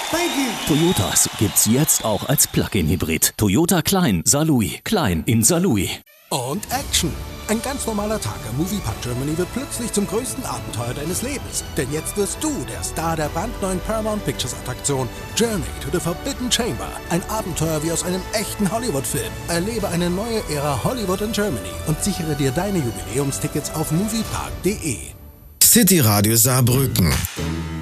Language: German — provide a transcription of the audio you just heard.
Thank you. Toyotas gibt's jetzt auch als Plug-in-Hybrid. Toyota Klein Saarlouis. Klein in Saarlouis. Und Action. Ein ganz normaler Tag am Moviepark Germany wird plötzlich zum größten Abenteuer deines Lebens. Denn jetzt wirst du der Star der brandneuen Paramount Pictures Attraktion Journey to the Forbidden Chamber. Ein Abenteuer wie aus einem echten Hollywood-Film. Erlebe eine neue Ära Hollywood in Germany und sichere dir deine Jubiläumstickets auf moviepark.de. City Radio Saarbrücken.